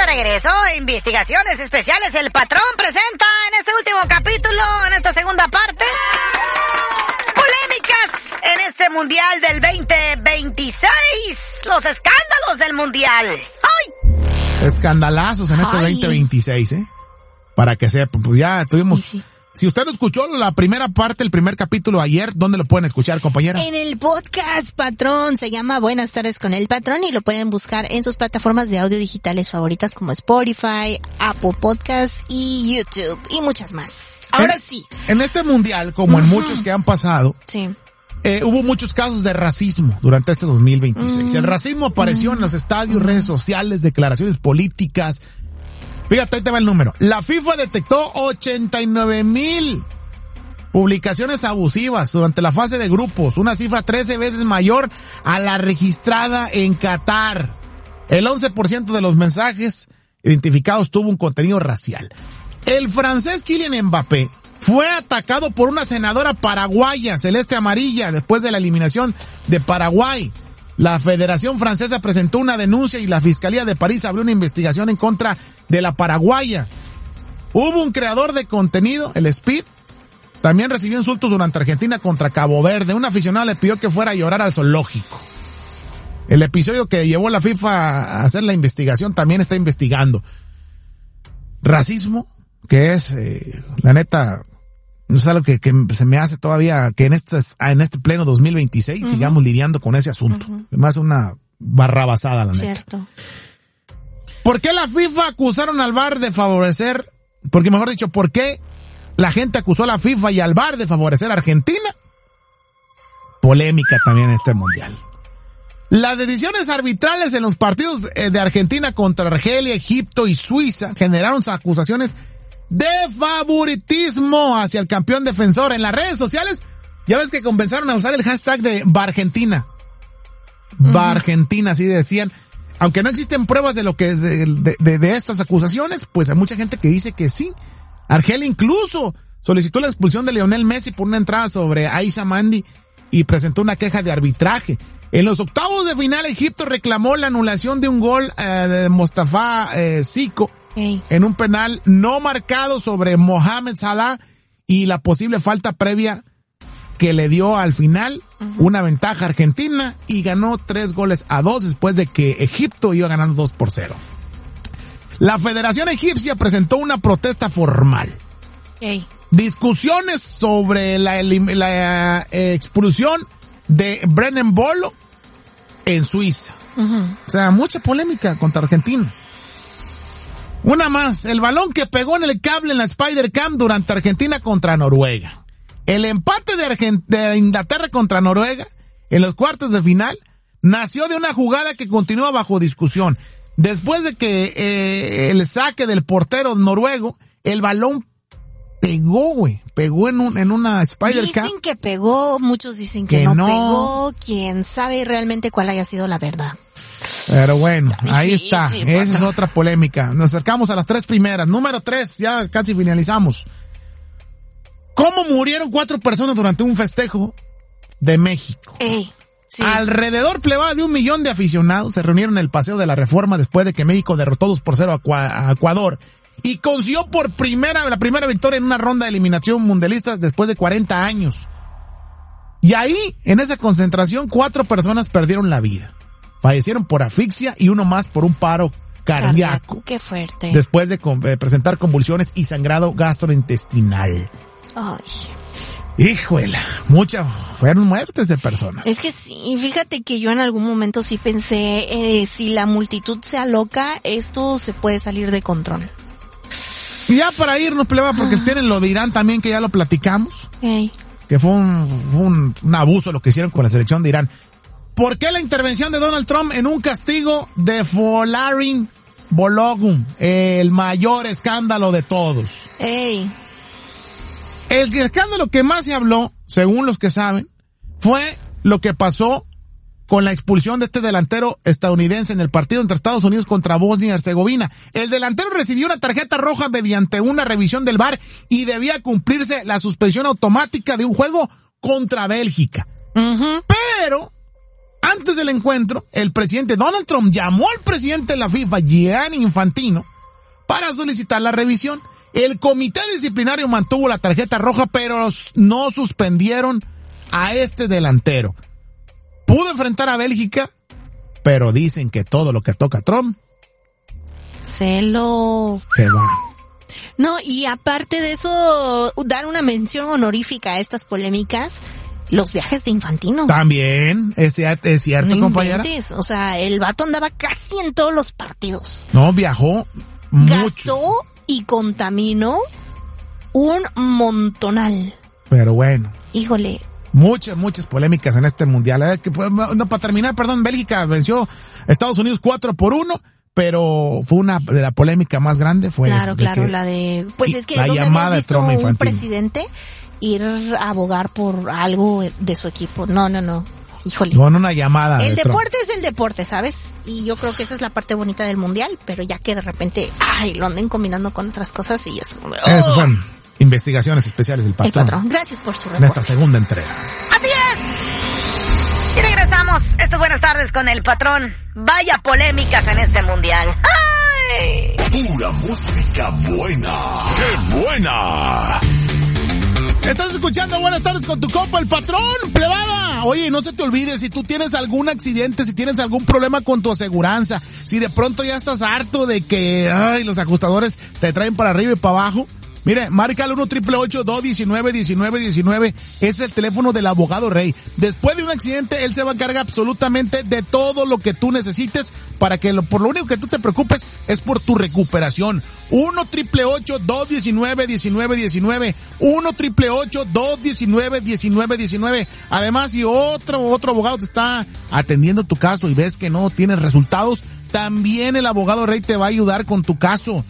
regreso. Investigaciones especiales. El Patrón presenta en este último capítulo, en esta segunda parte, polémicas en este Mundial del 2026. Los escándalos del Mundial. ¡Ay! Escandalazos en este 2026, Para que sepa, pues ya tuvimos... Sí. Si usted no escuchó la primera parte, el primer capítulo ayer, ¿dónde lo pueden escuchar, compañera? En el podcast, Patrón. Se llama Buenas tardes con el Patrón y lo pueden buscar en sus plataformas de audio digitales favoritas como Spotify, Apple Podcasts y YouTube y muchas más. Ahora sí. En este mundial, como en muchos que han pasado, Sí. Hubo muchos casos de racismo durante este 2026. El racismo apareció en los estadios, redes sociales, declaraciones políticas. Fíjate, ahí te va el número. La FIFA detectó 89,000 publicaciones abusivas durante la fase de grupos, una cifra 13 veces mayor a la registrada en Qatar. El 11% de los mensajes identificados tuvo un contenido racial. El francés Kylian Mbappé fue atacado por una senadora paraguaya, celeste amarilla, después de la eliminación de Paraguay. La Federación Francesa presentó una denuncia y la Fiscalía de París abrió una investigación en contra de la paraguaya. Hubo un creador de contenido, el Speed, también recibió insultos durante Argentina contra Cabo Verde. Un aficionado le pidió que fuera a llorar al zoológico. El episodio que llevó la FIFA a hacer la investigación también está investigando. Racismo, que es, la neta, no es algo que se me hace todavía que en este pleno 2026 sigamos lidiando con ese asunto. Además, una barrabasada, la neta. Cierto. ¿Por qué la FIFA acusaron al VAR de favorecer? Porque mejor dicho, ¿por qué la gente acusó a la FIFA y al VAR de favorecer a Argentina? Polémica también en este mundial. Las decisiones arbitrales en los partidos de Argentina contra Argelia, Egipto y Suiza generaron acusaciones de favoritismo hacia el campeón defensor. En las redes sociales, ya ves que comenzaron a usar el hashtag de Bargentina. Bargentina, así decían. Aunque no existen pruebas de lo que es de estas acusaciones, pues hay mucha gente que dice que sí. Argelia incluso solicitó la expulsión de Lionel Messi por una entrada sobre Aisha Mandi y presentó una queja de arbitraje. En los octavos de final, Egipto reclamó la anulación de un gol de Mostafa Zico en un penal no marcado sobre Mohamed Salah y la posible falta previa que le dio al final una ventaja a Argentina y ganó 3-2 después de que Egipto iba ganando 2-0. La Federación Egipcia presentó una protesta formal. Discusiones sobre la expulsión de Brennan Bolo en Suiza. O sea, mucha polémica contra Argentina. Una más, el balón que pegó en el cable en la Spider-Cam durante Argentina contra Noruega. El empate de Inglaterra contra Noruega en los cuartos de final nació de una jugada que continúa bajo discusión. Después de que el saque del portero noruego, el balón pegó en una Spider-Cam. Dicen que pegó, muchos dicen que no pegó. Quién sabe realmente cuál haya sido la verdad. Pero bueno, ahí está. Esa es otra polémica. Nos acercamos a las 3 primeras. Número 3, ya casi finalizamos. ¿Cómo murieron 4 personas durante un festejo de México? Sí. Alrededor plebada de 1 millón de aficionados se reunieron en el Paseo de la Reforma después de que México derrotó 2-0 a Ecuador y consiguió la primera victoria en una ronda de eliminación mundialista después de 40 años. Y ahí, en esa concentración, 4 personas perdieron la vida. Fallecieron por asfixia y uno más por un paro cardíaco. Qué fuerte. Después de presentar convulsiones y sangrado gastrointestinal. Ay. Híjole, fueron muertes de personas. Es que sí, fíjate que yo en algún momento sí pensé, si la multitud se aloca, esto se puede salir de control. Y ya para irnos, pleba, porque tienen lo de Irán también, que ya lo platicamos. Que fue un abuso lo que hicieron con la selección de Irán. ¿Por qué la intervención de Donald Trump en un castigo de Folarin Balogun? El mayor escándalo de todos. El escándalo que más se habló, según los que saben, fue lo que pasó con la expulsión de este delantero estadounidense en el partido entre Estados Unidos contra Bosnia y Herzegovina. El delantero recibió una tarjeta roja mediante una revisión del VAR y debía cumplirse la suspensión automática de un juego contra Bélgica. Pero Antes del encuentro, el presidente Donald Trump llamó al presidente de la FIFA, Gianni Infantino, para solicitar la revisión. El comité disciplinario mantuvo la tarjeta roja, pero no suspendieron a este delantero. Pudo enfrentar a Bélgica, pero dicen que todo lo que toca Trump se va. No, y aparte de eso, dar una mención honorífica a estas polémicas, los viajes de Infantino. También, es cierto, No compañera. inventes, o sea, el vato andaba casi en todos los partidos. No, viajó mucho. Gastó y contaminó un montonal. Pero bueno. Híjole. Muchas polémicas en este mundial. Para terminar, Bélgica venció a Estados Unidos 4-1, pero fue una de la polémica más grande. Fue Claro, la de... Pues es que la llamada de Trump un presidente ir a abogar por algo de su equipo. No. Híjole. Con una llamada. El deporte es el deporte, ¿sabes? Y yo creo que esa es la parte bonita del mundial, pero ya que de repente, lo anden combinando con otras cosas y eso. Eso fueron investigaciones especiales del patrón. El patrón. Gracias por su reporte. En esta segunda entrega. Así es. Y regresamos. Estas buenas tardes con el patrón. Vaya polémicas en este mundial. ¡Ay! Pura música buena. ¡Qué buena! Estás escuchando Buenas Tardes con tu compa, el patrón, plebada. Oye, no se te olvide, si tú tienes algún accidente, si tienes algún problema con tu aseguranza, si de pronto ya estás harto de que los ajustadores te traen para arriba y para abajo, mire, marca al 1-888-219-1919. Es el teléfono del abogado Rey. Después de un accidente, él se va a encargar absolutamente de todo lo que tú necesites para que por lo único que tú te preocupes es por tu recuperación. 1-888-219-1919. 1-888-219-1919. Además, si otro abogado te está atendiendo tu caso y ves que no tienes resultados, también el abogado Rey te va a ayudar con tu caso.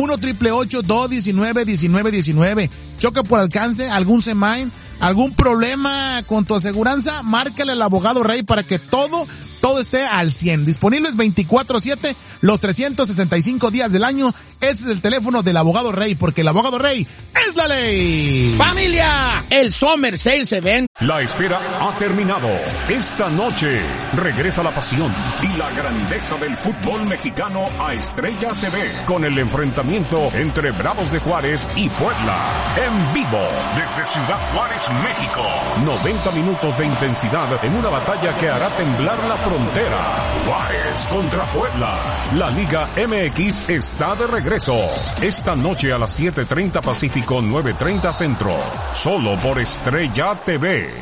1-888-219-1919. Choca por alcance, algún semain, algún problema con tu aseguranza, márcale al abogado Rey para que todo esté al 100. Disponibles 24/7, los 365 días del año. Ese es el teléfono del abogado Rey, porque el abogado Rey es la ley. ¡Familia! El Summer Sales Event. La espera ha terminado. Esta noche regresa la pasión y la grandeza del fútbol mexicano a Estrella TV con el enfrentamiento entre Bravos de Juárez y Puebla. En vivo desde Ciudad Juárez, México. 90 minutos de intensidad en una batalla que hará temblar la frontera. Juárez contra Puebla. La Liga MX está de regreso. Esta noche a las 7:30 Pacífico, 9:30 Centro. Solo por Estrella TV.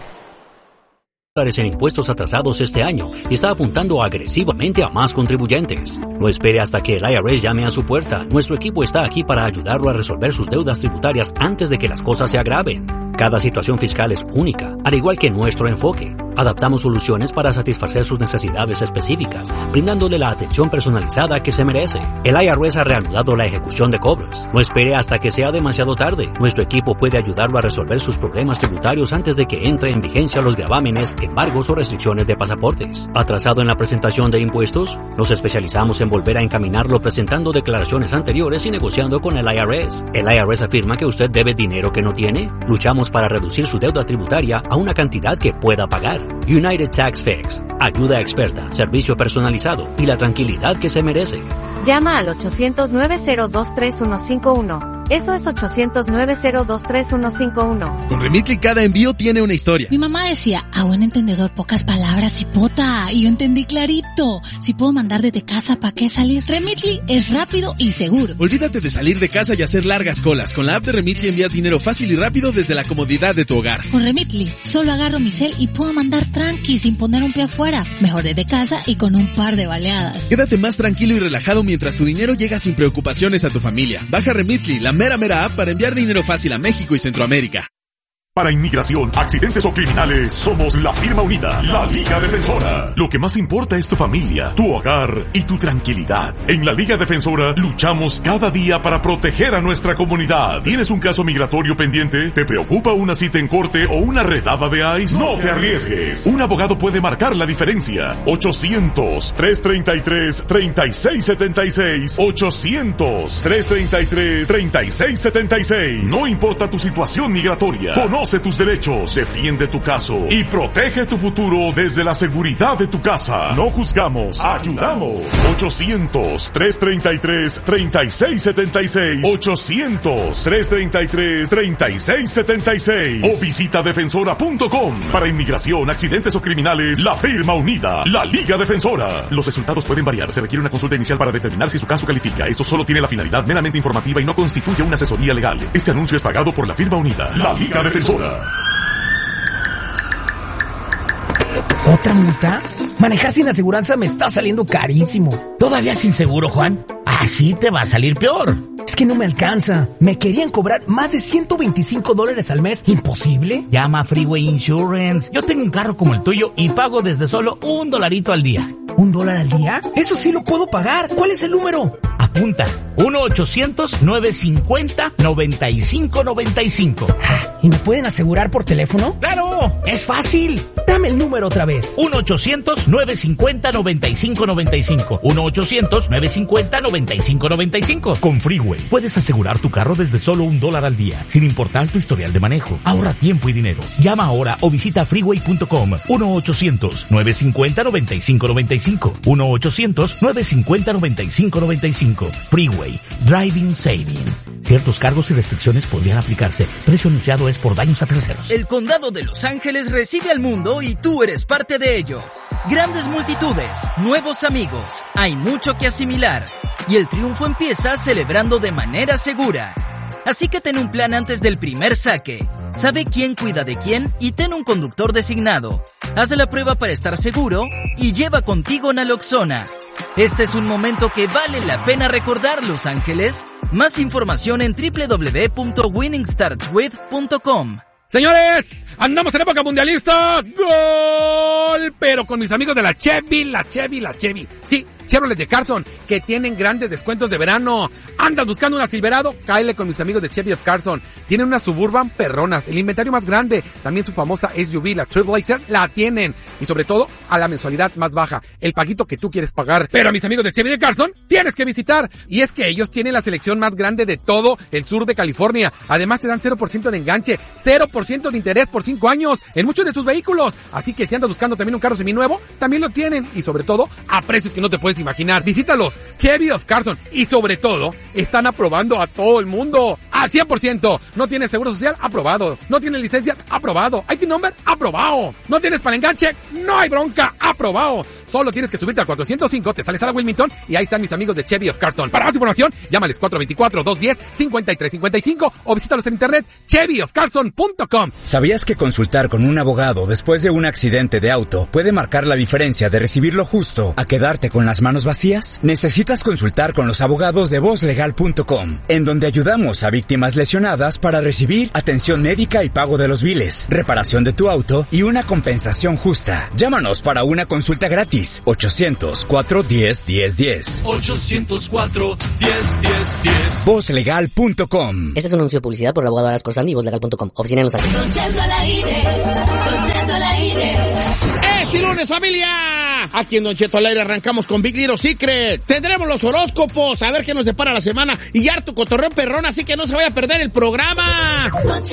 En impuestos atrasados este año y está apuntando agresivamente a más contribuyentes. No espere hasta que el IRS llame a su puerta. Nuestro equipo está aquí para ayudarlo a resolver sus deudas tributarias antes de que las cosas se agraven. Cada situación fiscal es única, al igual que nuestro enfoque. Adaptamos soluciones para satisfacer sus necesidades específicas, brindándole la atención personalizada que se merece. El IRS ha reanudado la ejecución de cobros. No espere hasta que sea demasiado tarde. Nuestro equipo puede ayudarlo a resolver sus problemas tributarios antes de que entre en vigencia los gravámenes, embargos o restricciones de pasaportes. ¿Atrasado en la presentación de impuestos? Nos especializamos en volver a encaminarlo presentando declaraciones anteriores y negociando con el IRS. ¿El IRS afirma que usted debe dinero que no tiene? Luchamos para reducir su deuda tributaria a una cantidad que pueda pagar. United Tax Fix. Ayuda experta, servicio personalizado y la tranquilidad que se merece. Llama al 800-902-3151. Eso es 800-902-3151. Con Remitly cada envío tiene una historia. Mi mamá decía, a buen entendedor pocas palabras, cipota. Y yo entendí clarito. Si puedo mandar desde casa, ¿para qué salir? Remitly es rápido y seguro. Olvídate de salir de casa y hacer largas colas. Con la app de Remitly envías dinero fácil y rápido desde la comodidad de tu hogar. Con Remitly, solo agarro mi cel y puedo mandar tranqui sin poner un pie afuera. Mejor desde casa y con un par de baleadas. Quédate más tranquilo y relajado mientras tu dinero llega sin preocupaciones a tu familia. Baja Remitly, la mera app para enviar dinero fácil a México y Centroamérica. Para inmigración, accidentes o criminales, somos la firma unida, la Liga Defensora. Lo que más importa es tu familia, tu hogar y tu tranquilidad. En la Liga Defensora luchamos cada día para proteger a nuestra comunidad. ¿Tienes un caso migratorio pendiente? ¿Te preocupa una cita en corte o una redada de ICE? No te arriesgues. Un abogado puede marcar la diferencia. 800-333-3676. 800-333-3676. No importa tu situación migratoria. Conoce Conoce tus derechos, defiende tu caso y protege tu futuro desde la seguridad de tu casa. No juzgamos, ayudamos. 800-333-3676. 800-333-3676. O visita defensora.com. Para inmigración, accidentes o criminales, la firma unida, la Liga Defensora. Los resultados pueden variar. Se requiere una consulta inicial para determinar si su caso califica. Esto solo tiene la finalidad meramente informativa y no constituye una asesoría legal. Este anuncio es pagado por la firma unida, la Liga Defensora. ¿Otra multa? Manejar sin aseguranza me está saliendo carísimo. ¿Todavía sin seguro, Juan? Así te va a salir peor. Es que no me alcanza. Me querían cobrar más de $125 al mes. ¿Imposible? Llama a Freeway Insurance. Yo tengo un carro como el tuyo y pago desde solo $1 al día. ¿$1 al día? Eso sí lo puedo pagar. ¿Cuál es el número? Apunta. 1-800-950-9595. ¿Y me pueden asegurar por teléfono? ¡Claro! ¡Es fácil! Dame el número otra vez. 1-800-950-9595. 1-800-950-9595. Con Freeway puedes asegurar tu carro desde solo $1 al día, sin importar tu historial de manejo. Ahorra tiempo y dinero. Llama ahora o visita freeway.com. 1-800-950-9595. 1-800-950-9595. Freeway. Driving Saving. Ciertos cargos y restricciones podrían aplicarse. Precio anunciado es por daños a terceros. El condado de Los Ángeles recibe al mundo y tú eres parte de ello. Grandes multitudes, nuevos amigos, hay mucho que asimilar. Y el triunfo empieza celebrando de manera segura. Así que ten un plan antes del primer saque. Sabe quién cuida de quién y ten un conductor designado. Haz la prueba para estar seguro y lleva contigo naloxona. Este es un momento que vale la pena recordar, Los Ángeles. Más información en www.winningstartswith.com. Señores, andamos en época mundialista. ¡Gol! Pero con mis amigos de la Chevy. Sí, Chevrolet de Carson, que tienen grandes descuentos de verano. ¿Andas buscando una Silverado? Cáele con mis amigos de Chevy of Carson. Tienen unas Suburban perronas, el inventario más grande. También su famosa SUV, la Trailblazer, la tienen. Y sobre todo, a la mensualidad más baja. El paguito que tú quieres pagar. Pero a mis amigos de Chevy de Carson, tienes que visitar. Y es que ellos tienen la selección más grande de todo el sur de California. Además, te dan 0% de enganche, 0% de interés por 5 años en muchos de sus vehículos. Así que si andas buscando también un carro seminuevo, también lo tienen. Y sobre todo, a precios que no te puedes imaginar. Visítalos, Chevy of Carson. Y sobre todo, están aprobando a todo el mundo. Al 100%. ¿No tienes seguro social? Aprobado. ¿No tienes licencia? Aprobado. ¿IT number? Aprobado. ¿No tienes para enganche? No hay bronca. Aprobado. Solo tienes que subirte al 405, te sales a la Wilmington y ahí están mis amigos de Chevy of Carson. Para más información, llámales 424-210-5355 o visítalos en internet chevyofcarson.com. ¿Sabías que consultar con un abogado después de un accidente de auto puede marcar la diferencia de recibir lo justo a quedarte con las manos vacías? Necesitas consultar con los abogados de vozlegal.com, en donde ayudamos a víctimas lesionadas para recibir atención médica y pago de los biles, reparación de tu auto y una compensación justa. Llámanos para una consulta gratis. 800-410-1010. 800-410-1010. Vozlegal.com. Este es un anuncio de publicidad por el abogado Aras Corsani y Vozlegal.com. Oficina en Los Ángeles. Don Cheto al aire. Don Cheto al aire. ¡Este lunes, familia! Aquí en Don Cheto al aire arrancamos con Big Little Secret. Tendremos los horóscopos, a ver qué nos depara la semana y harto cotorreo perrón, así que no se vaya a perder el programa.